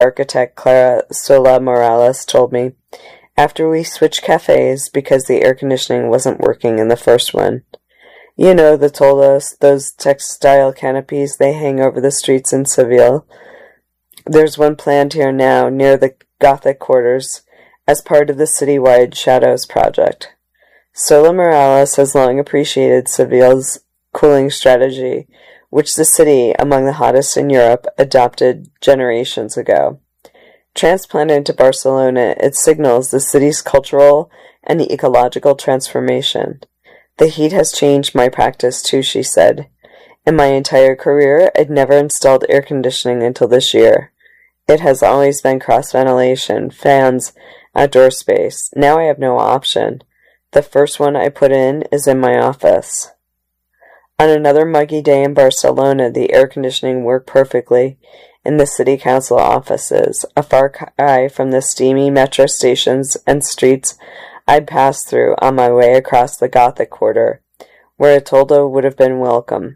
architect Clara Sola Morales told me, after we switched cafes because the air conditioning wasn't working in the first one. You know, the toldos, those textile canopies they hang over the streets in Seville. There's one planned here now, near the Gothic quarters, as part of the citywide Shadows project. Sola Morales has long appreciated Seville's cooling strategy, which the city, among the hottest in Europe, adopted generations ago. Transplanted to Barcelona, it signals the city's cultural and ecological transformation. The heat has changed my practice too, she said. In my entire career, I'd never installed air conditioning until this year. It has always been cross-ventilation, fans, outdoor space. Now I have no option. The first one I put in is in my office. On another muggy day in Barcelona, the air conditioning worked perfectly in the city council offices, a far cry from the steamy metro stations and streets I'd passed through on my way across the Gothic quarter, where a toldo would have been welcome.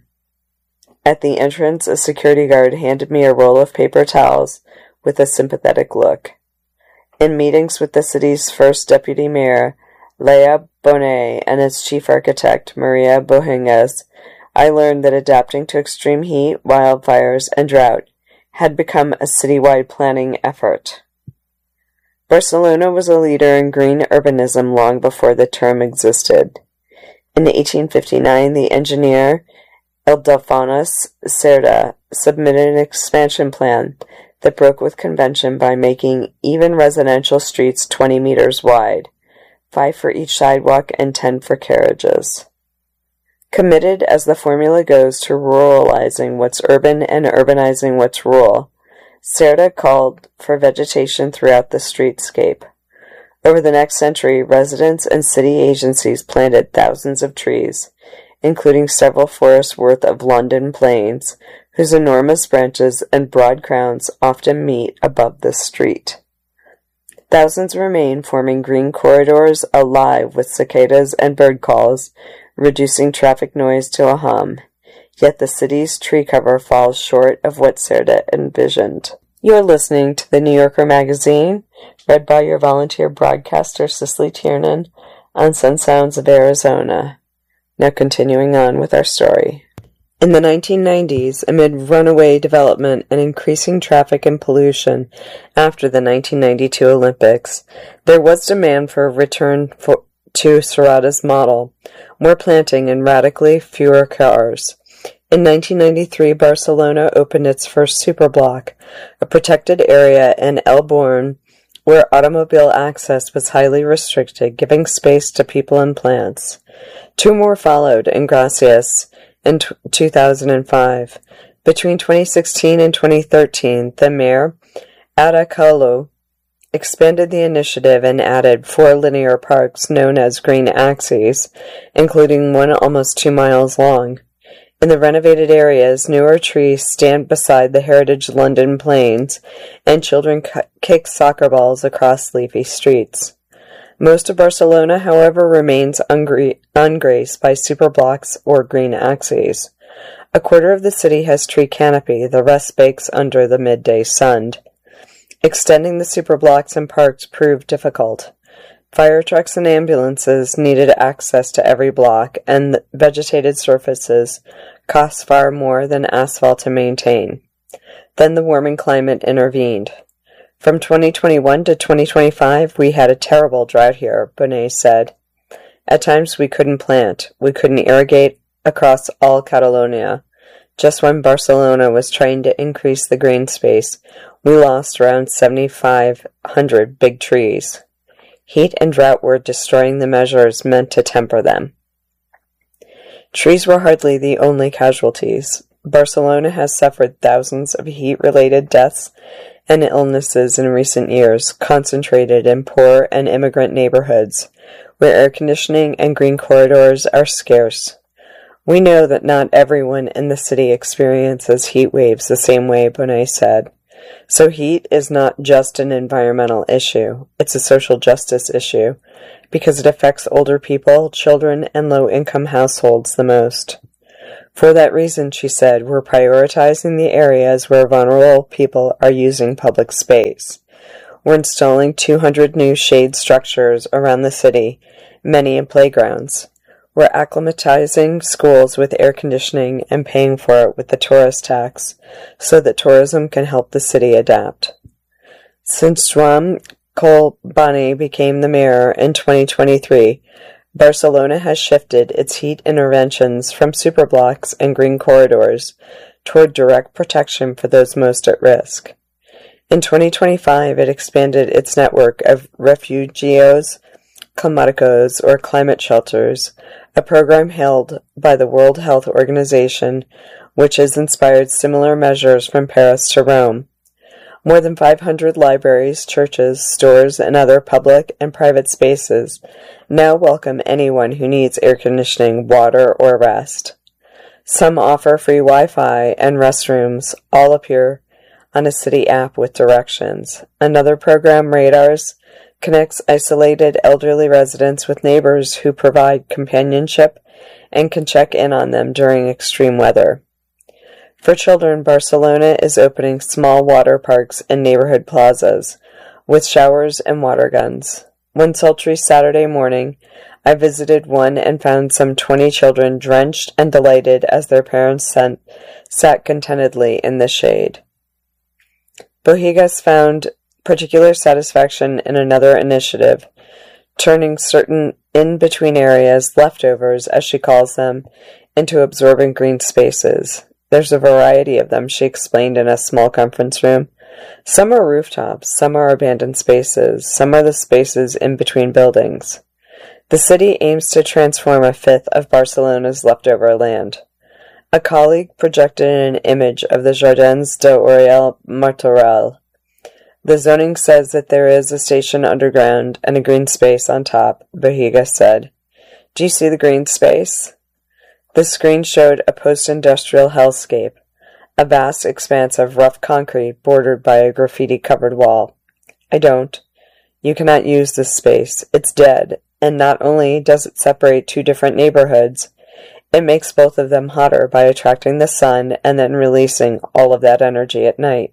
At the entrance, a security guard handed me a roll of paper towels with a sympathetic look. In meetings with the city's first deputy mayor, Leia Bonet, and its chief architect, Maria Bohingues, I learned that adapting to extreme heat, wildfires, and drought had become a citywide planning effort. Barcelona was a leader in green urbanism long before the term existed. In 1859, the engineer Ildefonso Cerda submitted an expansion plan that broke with convention by making even residential streets 20 meters wide, 5 for each sidewalk and 10 for carriages. Committed, as the formula goes, to ruralizing what's urban and urbanizing what's rural, Cerda called for vegetation throughout the streetscape. Over the next century, residents and city agencies planted thousands of trees, including several forests worth of London planes, whose enormous branches and broad crowns often meet above the street. Thousands remain, forming green corridors alive with cicadas and bird calls, reducing traffic noise to a hum. Yet the city's tree cover falls short of what Cerda envisioned. You are listening to the New Yorker magazine, read by your volunteer broadcaster Cicely Tiernan on Sun Sounds of Arizona. Now continuing on with our story. In the 1990s, amid runaway development and increasing traffic and pollution after the 1992 Olympics, there was demand for a return to Cerda's model, more planting and radically fewer cars. In 1993, Barcelona opened its first superblock, a protected area in El Born where automobile access was highly restricted, giving space to people and plants. 2 more followed in Gracias in 2005. Between 2016 and 2013, the mayor, Ada Colau, expanded the initiative and added 4 linear parks known as green axes, including one almost 2 miles long. In the renovated areas, newer trees stand beside the heritage London plains, and children kick soccer balls across leafy streets. Most of Barcelona, however, remains ungraced by superblocks or green axes. A quarter of the city has tree canopy, the rest bakes under the midday sun. Extending the superblocks and parks proved difficult. Fire trucks and ambulances needed access to every block, and vegetated surfaces cost far more than asphalt to maintain. Then the warming climate intervened. From 2021 to 2025, we had a terrible drought here, Bonet said. At times we couldn't plant. We couldn't irrigate across all Catalonia. Just when Barcelona was trying to increase the green space, we lost around 7,500 big trees. Heat and drought were destroying the measures meant to temper them. Trees were hardly the only casualties. Barcelona has suffered thousands of heat-related deaths and illnesses in recent years, concentrated in poor and immigrant neighborhoods, where air conditioning and green corridors are scarce. We know that not everyone in the city experiences heat waves the same way, Bonet said. So heat is not just an environmental issue, it's a social justice issue, because it affects older people, children, and low-income households the most. For that reason, she said, we're prioritizing the areas where vulnerable people are using public space. We're installing 200 new shade structures around the city, many in playgrounds. We're acclimatizing schools with air conditioning and paying for it with the tourist tax, so that tourism can help the city adapt. Since Joan Collboni became the mayor in 2023, Barcelona has shifted its heat interventions from superblocks and green corridors toward direct protection for those most at risk. In 2025, it expanded its network of refugios climáticos, or climate shelters, a program held by the World Health Organization, which has inspired similar measures from Paris to Rome. More than 500 libraries, churches, stores, and other public and private spaces now welcome anyone who needs air conditioning, water, or rest. Some offer free Wi-Fi and restrooms, all appear on a city app with directions. Another program, Radars, connects isolated elderly residents with neighbors who provide companionship and can check in on them during extreme weather. For children, Barcelona is opening small water parks and neighborhood plazas with showers and water guns. One sultry Saturday morning, I visited one and found some 20 children drenched and delighted as their parents sat contentedly in the shade. Bohigas found particular satisfaction in another initiative, turning certain in-between areas, leftovers as she calls them, into absorbent green spaces. There's a variety of them, she explained in a small conference room. Some are rooftops, some are abandoned spaces, some are the spaces in between buildings. The city aims to transform a fifth of Barcelona's leftover land. A colleague projected an image of the Jardins d'Oriol Martorell. The zoning says that there is a station underground and a green space on top, Bohigas said. Do you see the green space? The screen showed a post-industrial hellscape, a vast expanse of rough concrete bordered by a graffiti-covered wall. I don't. You cannot use this space. It's dead, and not only does it separate two different neighborhoods, it makes both of them hotter by attracting the sun and then releasing all of that energy at night.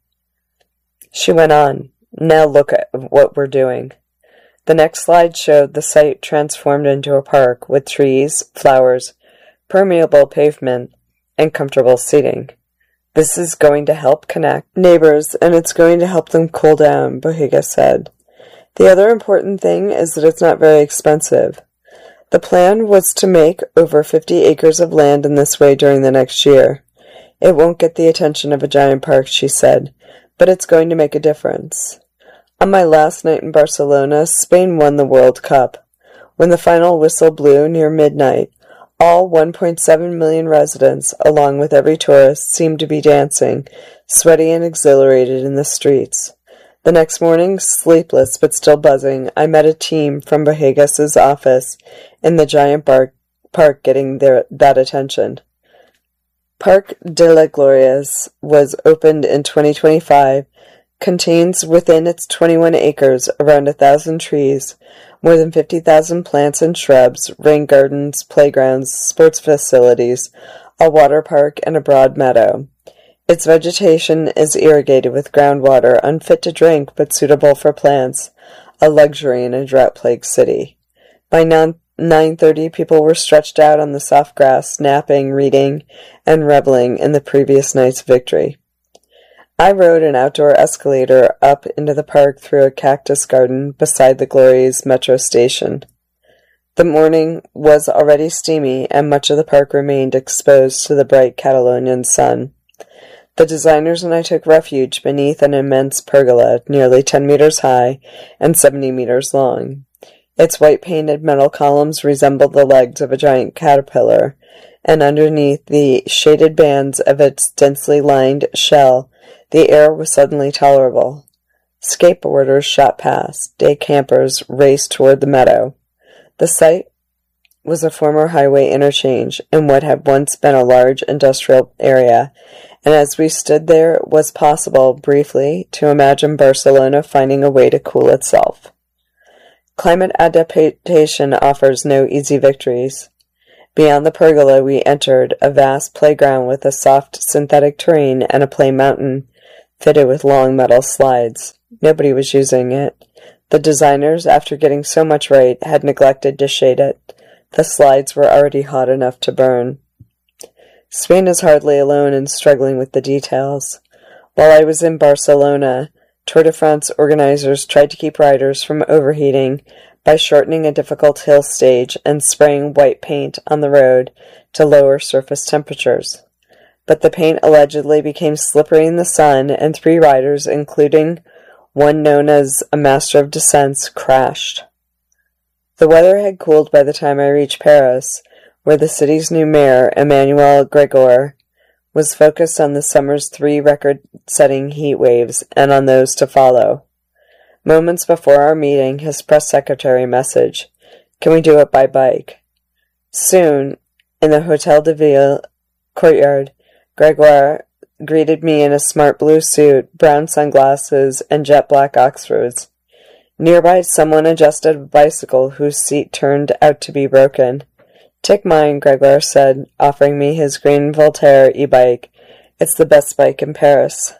She went on, now look at what we're doing. The next slide showed the site transformed into a park with trees, flowers, permeable pavement, and comfortable seating. This is going to help connect neighbors, and it's going to help them cool down, Bohigas said. The other important thing is that it's not very expensive. The plan was to make over 50 acres of land in this way during the next year. It won't get the attention of a giant park, she said, but it's going to make a difference. On my last night in Barcelona, Spain won the World Cup. When the final whistle blew near midnight, all 1.7 million residents, along with every tourist, seemed to be dancing, sweaty and exhilarated in the streets. The next morning, sleepless but still buzzing, I met a team from Bohigas' office in the giant park getting that attention. Parc de les Glorias was opened in 2025, contains within its 21 acres around 1,000 trees, more than 50,000 plants and shrubs, rain gardens, playgrounds, sports facilities, a water park, and a broad meadow. Its vegetation is irrigated with groundwater, unfit to drink but suitable for plants, a luxury in a drought-plagued city. By 9:30, people were stretched out on the soft grass, napping, reading, and reveling in the previous night's victory. I rode an outdoor escalator up into the park through a cactus garden beside the Glorias metro station. The morning was already steamy, and much of the park remained exposed to the bright Catalonian sun. The designers and I took refuge beneath an immense pergola, nearly 10 meters high and 70 meters long. Its white-painted metal columns resembled the legs of a giant caterpillar, and underneath the shaded bands of its densely lined shell, the air was suddenly tolerable. Skateboarders shot past. Day campers raced toward the meadow. The site was a former highway interchange in what had once been a large industrial area, and as we stood there, it was possible, briefly, to imagine Barcelona finding a way to cool itself. Climate adaptation offers no easy victories. Beyond the pergola, we entered a vast playground with a soft synthetic terrain and a play mountain fitted with long metal slides. Nobody was using it. The designers, after getting so much right, had neglected to shade it. The slides were already hot enough to burn. Spain is hardly alone in struggling with the details. While I was in Barcelona, Tour de France organizers tried to keep riders from overheating by shortening a difficult hill stage and spraying white paint on the road to lower surface temperatures. But the paint allegedly became slippery in the sun, and 3 riders, including one known as a master of descents, crashed. The weather had cooled by the time I reached Paris, where the city's new mayor, Emmanuel Grégoire, was focused on the summer's 3 record-setting heat waves and on those to follow. Moments before our meeting, his press secretary messaged, "Can we do it by bike?" Soon, in the Hôtel de Ville courtyard, Grégoire greeted me in a smart blue suit, brown sunglasses, and jet black Oxfords. Nearby, someone adjusted a bicycle whose seat turned out to be broken. "Take mine," Grégoire said, offering me his green Voltaire e-bike. "It's the best bike in Paris."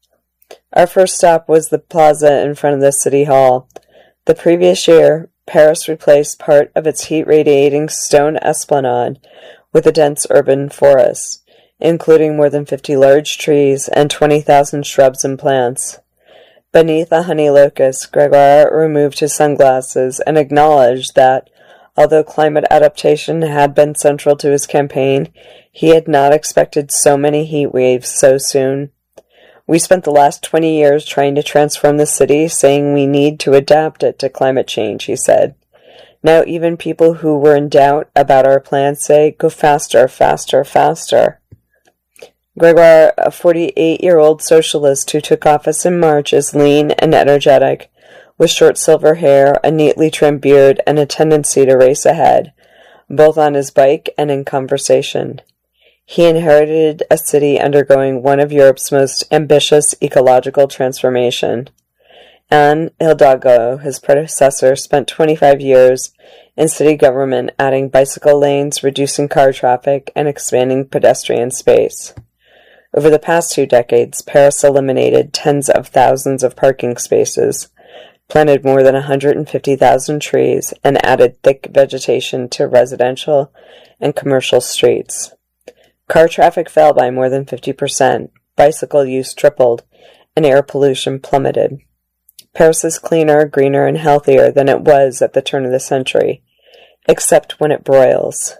Our first stop was the plaza in front of the city hall. The previous year, Paris replaced part of its heat-radiating stone esplanade with a dense urban forest, including more than 50 large trees and 20,000 shrubs and plants. Beneath a honey locust, Grégoire removed his sunglasses and acknowledged that, although climate adaptation had been central to his campaign, he had not expected so many heat waves so soon. "We spent the last 20 years trying to transform the city, saying we need to adapt it to climate change," he said. "Now even people who were in doubt about our plans say, 'Go faster, faster, faster.'" Grégoire, a 48-year-old socialist who took office in March, is lean and energetic, with short silver hair, a neatly trimmed beard, and a tendency to race ahead, both on his bike and in conversation. He inherited a city undergoing one of Europe's most ambitious ecological transformation. Anne Hidalgo, his predecessor, spent 25 years in city government, adding bicycle lanes, reducing car traffic, and expanding pedestrian space. Over the past 2 decades, Paris eliminated tens of thousands of parking spaces, planted more than 150,000 trees, and added thick vegetation to residential and commercial streets. Car traffic fell by more than 50%, bicycle use tripled, and air pollution plummeted. Paris is cleaner, greener, and healthier than it was at the turn of the century, except when it broils.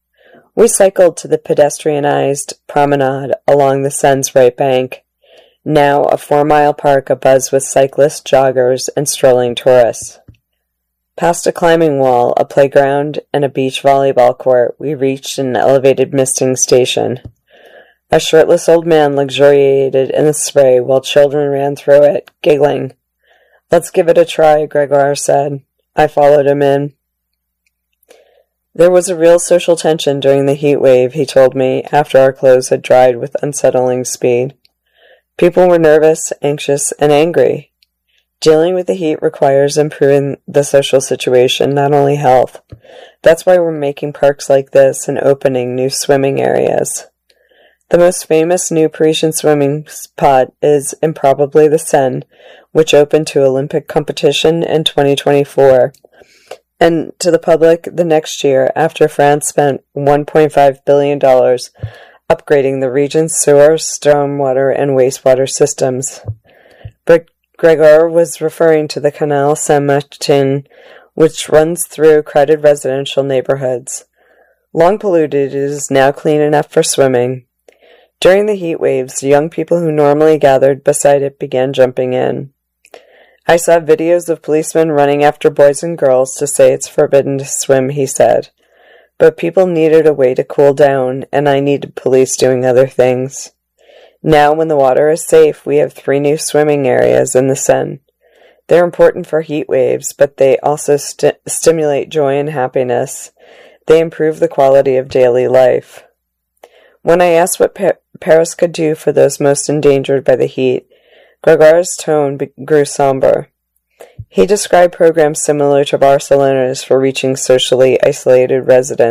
We cycled to the pedestrianized promenade along the Seine's right bank, now a 4-mile park abuzz with cyclists, joggers, and strolling tourists. Past a climbing wall, a playground, and a beach volleyball court, we reached an elevated misting station. A shirtless old man luxuriated in the spray while children ran through it, giggling. "Let's give it a try," Grégoire said. I followed him in. There was a real social tension during the heat wave, he told me, after our clothes had dried with unsettling speed. People were nervous, anxious, and angry. Dealing with the heat requires improving the social situation, not only health. That's why we're making parks like this and opening new swimming areas. The most famous new Parisian swimming spot is improbably the Seine, which opened to Olympic competition in 2024, and to the public the next year after France spent $1.5 billion upgrading the region's sewer, stormwater, and wastewater systems. Grégoire was referring to the Canal Saint-Martin, which runs through crowded residential neighborhoods. Long polluted, it is now clean enough for swimming. During the heat waves, young people who normally gathered beside it began jumping in. I saw videos of policemen running after boys and girls to say it's forbidden to swim, he said. But people needed a way to cool down, and I needed police doing other things. Now, when the water is safe, we have 3 new swimming areas in the Seine. They're important for heat waves, but they also stimulate joy and happiness. They improve the quality of daily life. When I asked what Paris could do for those most endangered by the heat, Grégoire's tone grew somber. He described programs similar to Barcelona's for reaching socially isolated residents,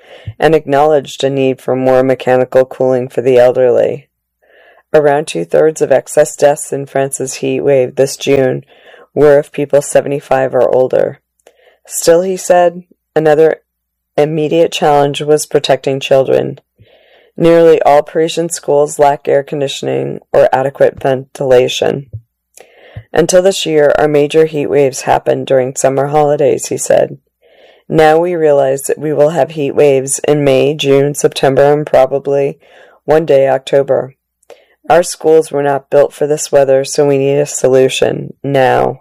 and acknowledged a need for more mechanical cooling for the elderly. Around 2/3 of excess deaths in France's heat wave this June were of people 75 or older. Still, he said, another immediate challenge was protecting children. Nearly all Parisian schools lack air conditioning or adequate ventilation. Until this year, our major heat waves happened during summer holidays, he said. Now we realize that we will have heat waves in May, June, September, and probably one day October. Our schools were not built for this weather, so we need a solution now.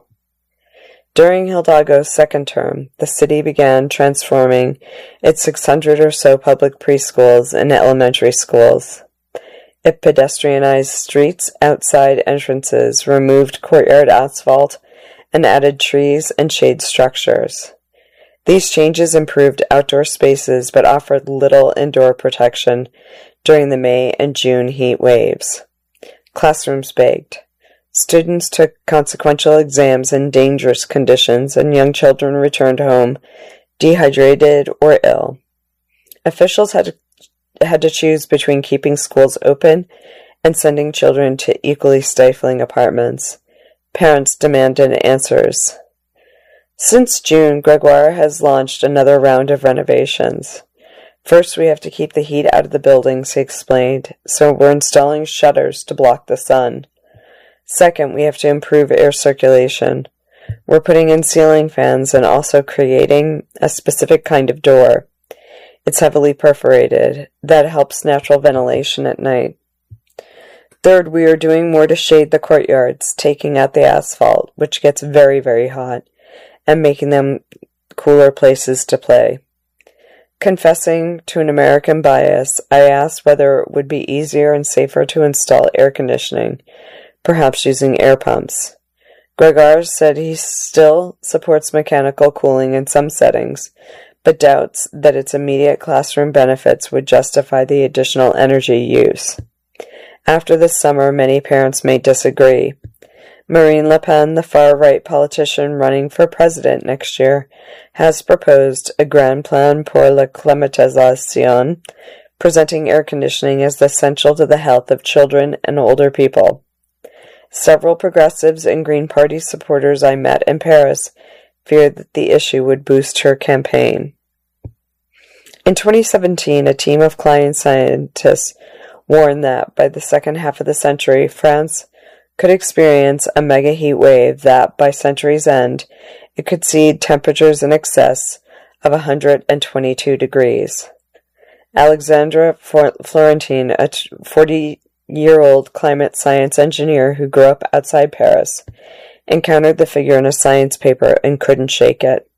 During Hidalgo's second term, the city began transforming its 600 or so public preschools and elementary schools. It pedestrianized streets outside entrances, removed courtyard asphalt, and added trees and shade structures. These changes improved outdoor spaces but offered little indoor protection during the May and June heat waves. Classrooms begged. Students took consequential exams in dangerous conditions, and young children returned home dehydrated or ill. Officials had to choose between keeping schools open and sending children to equally stifling apartments. Parents demanded answers. Since June, Gregoire has launched another round of renovations. First, we have to keep the heat out of the buildings, he explained, so we're installing shutters to block the sun. Second, we have to improve air circulation. We're putting in ceiling fans and also creating a specific kind of door. It's heavily perforated. That helps natural ventilation at night. Third, we are doing more to shade the courtyards, taking out the asphalt, which gets very, very hot, and making them cooler places to play. Confessing to an American bias, I asked whether it would be easier and safer to install air conditioning, perhaps using air pumps. Gregoire said he still supports mechanical cooling in some settings, but doubts that its immediate classroom benefits would justify the additional energy use. After this summer, many parents may disagree. Marine Le Pen, the far-right politician running for president next year, has proposed a Grand Plan pour la climatisation, presenting air conditioning as essential to the health of children and older people. Several progressives and Green Party supporters I met in Paris feared that the issue would boost her campaign. In 2017, a team of climate scientists warned that by the second half of the century, France could experience a mega heat wave that, by century's end, it could see temperatures in excess of 122 degrees. Alexandra Florentin, a 40-year-old climate science engineer who grew up outside Paris, encountered the figure in a science paper and couldn't shake it.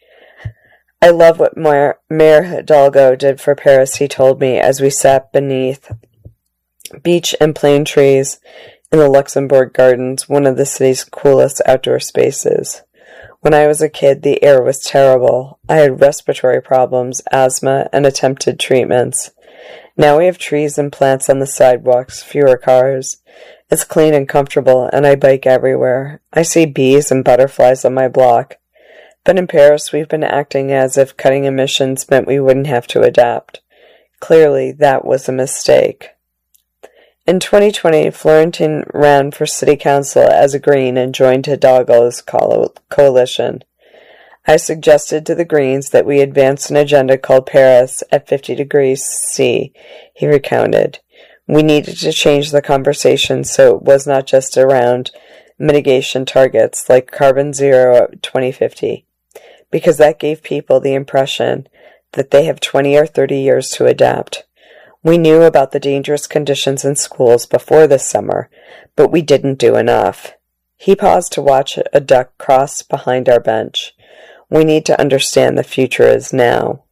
I love what Mayor Hidalgo did for Paris, he told me, as we sat beneath beech and plane trees in the Luxembourg Gardens, one of the city's coolest outdoor spaces. When I was a kid, the air was terrible. I had respiratory problems, asthma, and attempted treatments. Now we have trees and plants on the sidewalks, fewer cars. It's clean and comfortable, and I bike everywhere. I see bees and butterflies on my block. But in Paris, we've been acting as if cutting emissions meant we wouldn't have to adapt. Clearly, that was a mistake. In 2020, Florentin ran for city council as a Green and joined Hidalgo's coalition. I suggested to the Greens that we advance an agenda called Paris at 50 degrees C, he recounted. We needed to change the conversation so it was not just around mitigation targets like carbon zero at 2050, because that gave people the impression that they have 20 or 30 years to adapt. We knew about the dangerous conditions in schools before this summer, but we didn't do enough. He paused to watch a duck cross behind our bench. We need to understand the future is now.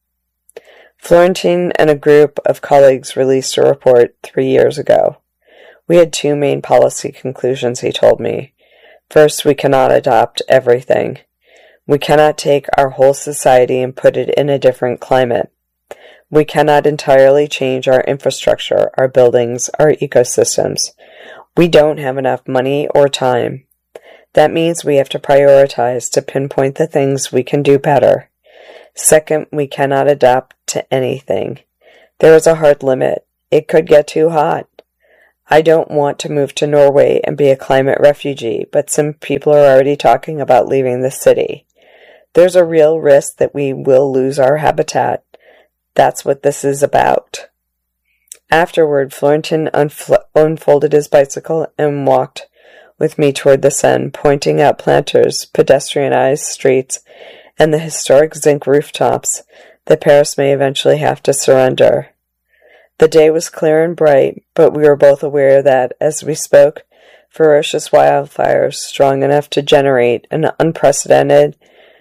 Florentin and a group of colleagues released a report 3 years ago. We had two main policy conclusions, he told me. First, we cannot adopt everything. We cannot take our whole society and put it in a different climate. We cannot entirely change our infrastructure, our buildings, our ecosystems. We don't have enough money or time. That means we have to prioritize to pinpoint the things we can do better. Second, we cannot adapt to anything. There is a hard limit. It could get too hot. I don't want to move to Norway and be a climate refugee, but some people are already talking about leaving the city. There's a real risk that we will lose our habitat. That's what this is about. Afterward, Florentin unfolded his bicycle and walked with me toward the sun, pointing out planters, pedestrianized streets, and the historic zinc rooftops that Paris may eventually have to surrender. The day was clear and bright, but we were both aware that, as we spoke, ferocious wildfires strong enough to generate an unprecedented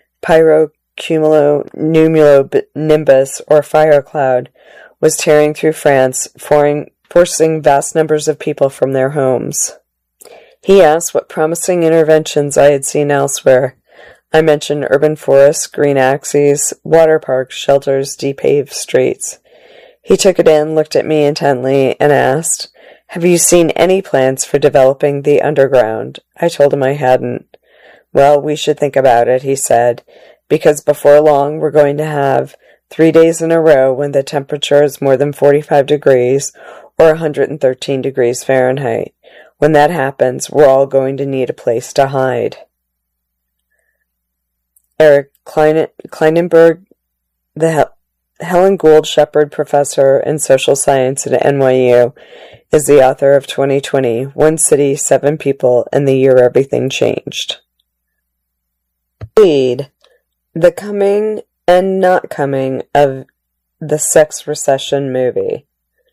pyrocumulonimbus or fire cloud was tearing through France, forcing vast numbers of people from their homes. He asked what promising interventions I had seen elsewhere. I mentioned urban forests, green axes, water parks, shelters, depaved streets. He took it in, looked at me intently, and asked, "Have you seen any plans for developing the underground?" I told him I hadn't. "Well, we should think about it," he said, "because before long we're going to have 3 days in a row when the temperature is more than 45 degrees or 113 degrees Fahrenheit. When that happens, we're all going to need a place to hide." Eric Kleinenberg, the Helen Gould Shepard Professor in Social Science at NYU, is the author of 2020, One City, 7 People, and the Year Everything Changed. Lead. The coming and not coming of the sex recession movie.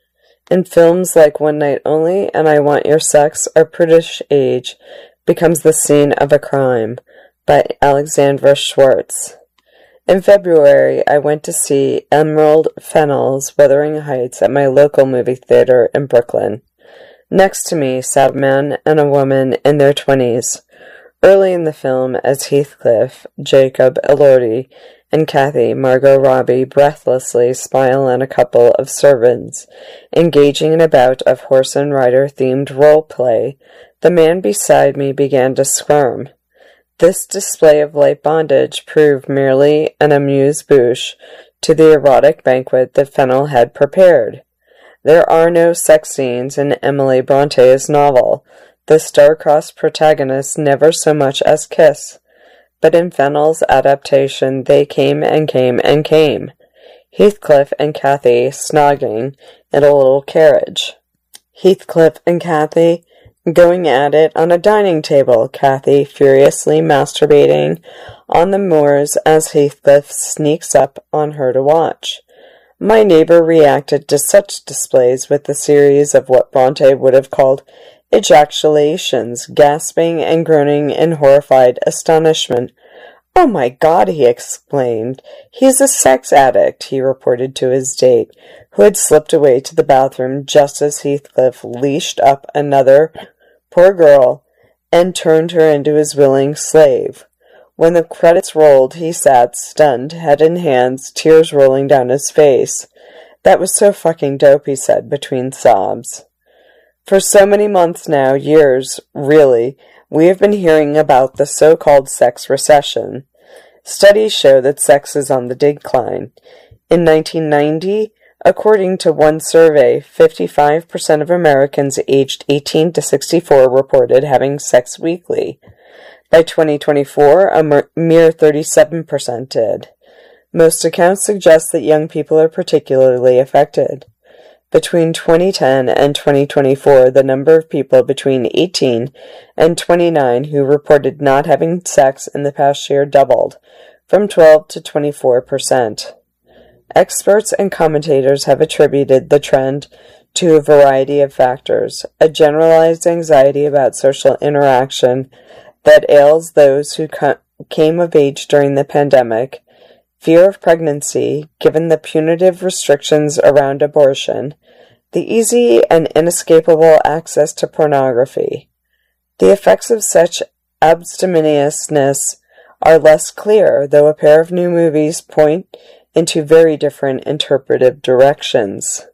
In films like One Night Only and I Want Your Sex, our British age becomes the scene of a crime, by Alexandra Schwartz. In February, I went to see Emerald Fennell's Wuthering Heights at my local movie theater in Brooklyn. Next to me sat a man and a woman in their 20s. Early in the film, as Heathcliff, Jacob Elordi, and Kathy, Margot Robbie, breathlessly smile on a couple of servants, engaging in a bout of horse and rider-themed role-play, the man beside me began to squirm. This display of light bondage proved merely an amuse-bouche to the erotic banquet that Fennell had prepared. There are no sex scenes in Emily Bronte's novel. The star-crossed protagonists never so much as kiss. But in Fennell's adaptation, they came and came and came. Heathcliff and Kathy snogging in a little carriage. Heathcliff and Kathy going at it on a dining table, Kathy furiously masturbating on the moors as Heathcliff sneaks up on her to watch. My neighbor reacted to such displays with a series of what Bronte would have called ejaculations, gasping and groaning in horrified astonishment. "Oh my God," he exclaimed. "He's a sex addict," he reported to his date, who had slipped away to the bathroom just as Heathcliff leashed up another poor girl and turned her into his willing slave. When the credits rolled, he sat stunned, head in hands, tears rolling down his face. "That was so fucking dope," he said between sobs. For so many months now, years, really, we have been hearing about the so-called sex recession. Studies show that sex is on the decline. In 1990, according to one survey, 55% of Americans aged 18 to 64 reported having sex weekly. By 2024, a mere 37% did. Most accounts suggest that young people are particularly affected. Between 2010 and 2024, the number of people between 18 and 29 who reported not having sex in the past year doubled, from 12 to 24%. Experts and commentators have attributed the trend to a variety of factors: a generalized anxiety about social interaction that ails those who came of age during the pandemic, fear of pregnancy, given the punitive restrictions around abortion, the easy and inescapable access to pornography. The effects of such abstemiousness are less clear, though a pair of new movies point into very different interpretive directions.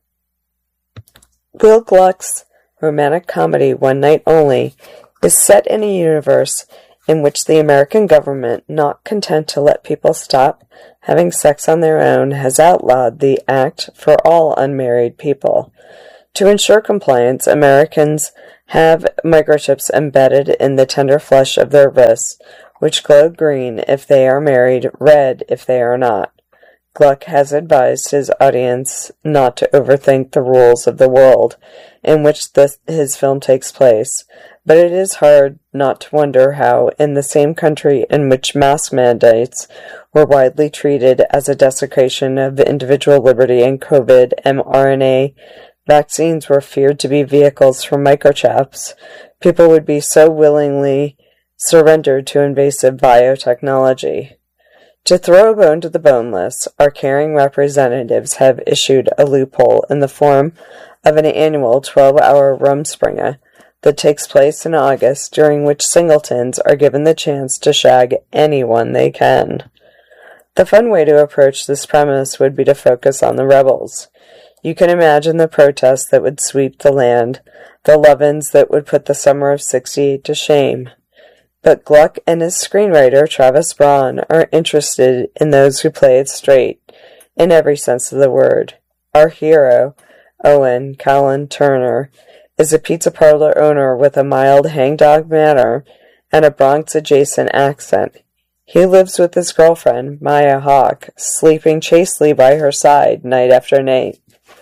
Will Gluck's romantic comedy One Night Only is set in a universe in which the American government, not content to let people stop having sex on their own has outlawed the act for all unmarried people. To ensure compliance, Americans have microchips embedded in the tender flesh of their wrists, which glow green if they are married, red if they are not. Gluck has advised his audience not to overthink the rules of the world in which his film takes place, but it is hard not to wonder how, in the same country in which mask mandates were widely treated as a desecration of individual liberty and COVID mRNA vaccines were feared to be vehicles for microchips, people would be so willingly surrendered to invasive biotechnology. To throw a bone to the boneless, our caring representatives have issued a loophole in the form of an annual 12-hour Rumspringa that takes place in August, during which singletons are given the chance to shag anyone they can. The fun way to approach this premise would be to focus on the rebels. You can imagine the protests that would sweep the land, the love-ins that would put the summer of '68 to shame. But Gluck and his screenwriter, Travis Braun, are interested in those who play it straight, in every sense of the word. Our hero, Owen Callan Turner, is a pizza parlor owner with a mild hangdog manner and a Bronx-adjacent accent. He lives with his girlfriend, Maya Hawke, sleeping chastely by her side night after night.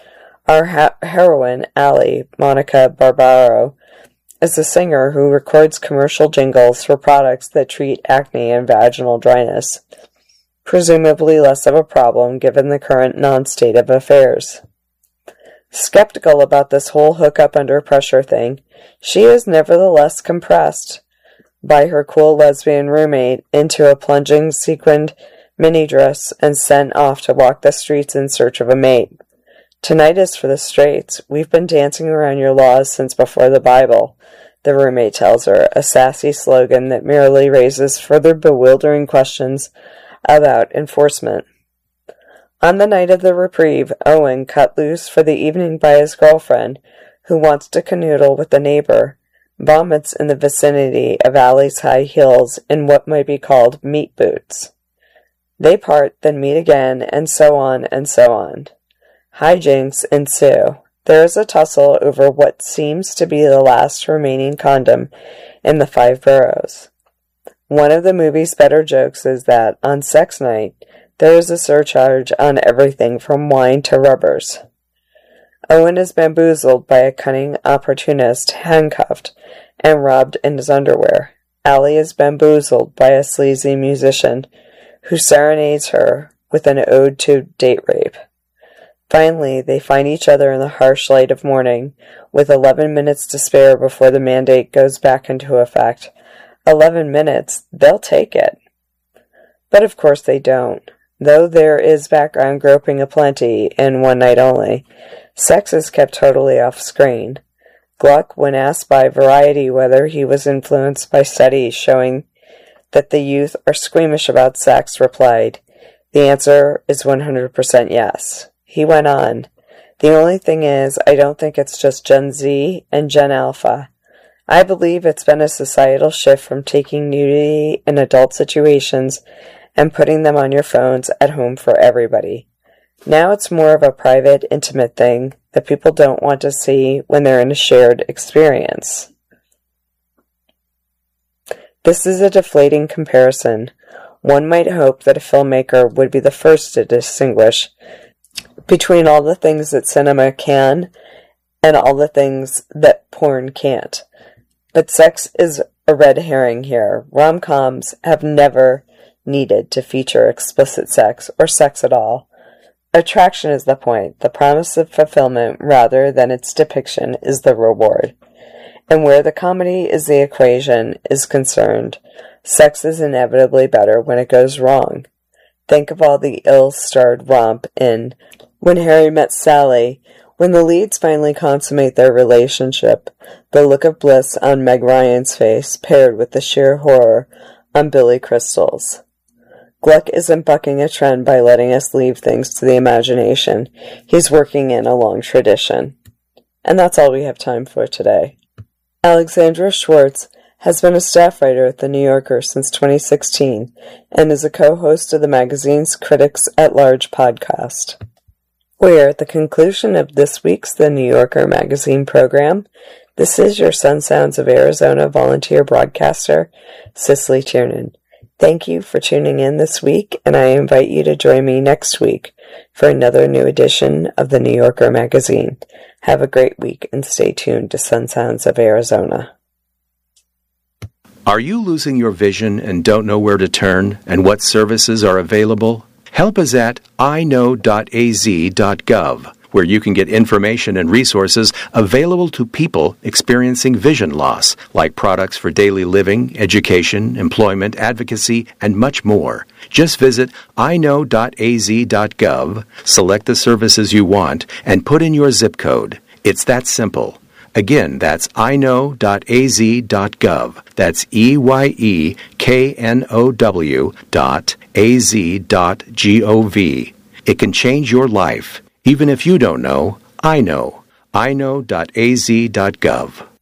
Our heroine, Allie, Monica Barbaro, is a singer who records commercial jingles for products that treat acne and vaginal dryness, presumably less of a problem given the current non-state of affairs. Skeptical about this whole hookup under pressure thing, she is nevertheless compressed by her cool lesbian roommate into a plunging sequined mini dress and sent off to walk the streets in search of a mate. Tonight is for the straights. We've been dancing around your laws since before the Bible, the roommate tells her, a sassy slogan that merely raises further bewildering questions about enforcement. On the night of the reprieve, Owen, cut loose for the evening by his girlfriend, who wants to canoodle with the neighbor, vomits in the vicinity of Allie's high heels in what might be called meat boots. They part, then meet again, and so on and so on. Hijinks ensue. There is a tussle over what seems to be the last remaining condom in the 5 boroughs. One of the movie's better jokes is that, on sex night, there is a surcharge on everything from wine to rubbers. Owen is bamboozled by a cunning opportunist handcuffed and robbed in his underwear. Allie is bamboozled by a sleazy musician who serenades her with an ode to date rape. Finally, they find each other in the harsh light of morning, with 11 minutes to spare before the mandate goes back into effect. 11 minutes, they'll take it. But of course they don't. Though there is background groping aplenty in One Night Only, sex is kept totally off screen. Gluck, when asked by Variety whether he was influenced by studies showing that the youth are squeamish about sex, replied, "The answer is 100% yes." He went on, "The only thing is, I don't think it's just Gen Z and Gen Alpha. I believe it's been a societal shift from taking nudity in adult situations and putting them on your phones at home for everybody. Now it's more of a private, intimate thing that people don't want to see when they're in a shared experience." This is a deflating comparison. One might hope that a filmmaker would be the first to distinguish between all the things that cinema can and all the things that porn can't. But sex is a red herring here. Rom-coms have never needed to feature explicit sex or sex at all. Attraction is the point. The promise of fulfillment rather than its depiction is the reward. And where the comedy is the equation is concerned, sex is inevitably better when it goes wrong. Think of all the ill-starred romp in When Harry Met Sally. When the leads finally consummate their relationship, the look of bliss on Meg Ryan's face paired with the sheer horror on Billy Crystal's. Gluck isn't bucking a trend by letting us leave things to the imagination. He's working in a long tradition. And that's all we have time for today. Alexandra Schwartz has been a staff writer at The New Yorker since 2016 and is a co-host of the magazine's Critics at Large podcast. We are at the conclusion of this week's The New Yorker magazine program. This is your Sun Sounds of Arizona volunteer broadcaster, Cicely Tiernan. Thank you for tuning in this week, and I invite you to join me next week for another new edition of The New Yorker magazine. Have a great week and stay tuned to Sun Sounds of Arizona. Are you losing your vision and don't know where to turn and what services are available? Help is at iknow.az.gov, where you can get information and resources available to people experiencing vision loss, like products for daily living, education, employment, advocacy, and much more. Just visit iknow.az.gov, select the services you want, and put in your zip code. It's that simple. Again, that's iknow.az.gov. That's EYEKNOW.az.gov. It can change your life. Even if you don't know, I know. iknow.az.gov.